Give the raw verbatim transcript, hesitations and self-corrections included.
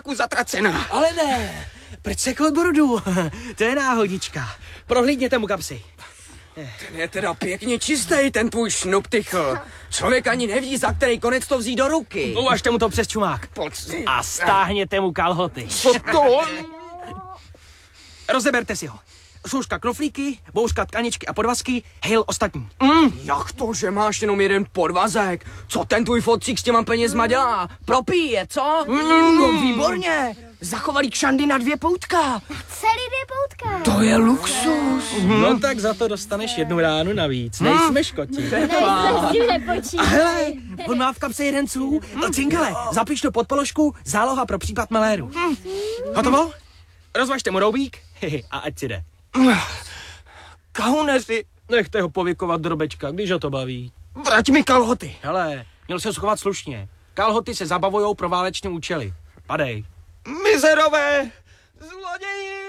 Paku zatracená. Ale ne, proč sekl brodu? To je náhodička. Prohlídněte mu kapsy. Ten je teda pěkně čistý, ten tvůj šnuptychl. Člověk ani neví, za který konec to vzít do ruky. Uvažte mu to přes čumák. Pocit. A stáhněte mu kalhoty. Co to? Rozeberte si ho. Šouška knoflíky, bouřka tkaničky a podvazky, hejl ostatní. Mm, jak to, že máš jenom jeden podvazek? Co ten tvůj fotřík s těma penězma dělá? Propíje, co? Mm, no výborně. Zachovalý kšandy na dvě poutka. Celý dvě poutka. To je luxus. No tak za to dostaneš jednu ránu navíc. Nejsme škoti. Ne, to s tím nepočítej. Hele, on má v kapse jeden ců. Cinkele, zapiš to pod položku, záloha pro případ maléru. Hotovo? Rozvažte mu roubík a ať si jde. Kahuneři, Nechte ho pověkovat drobečka, když ho to baví. vrať mi kalhoty. Hele, měl se schovat slušně. Kalhoty se zabavujou pro váleční účely. Padej. Mizerové, zloději.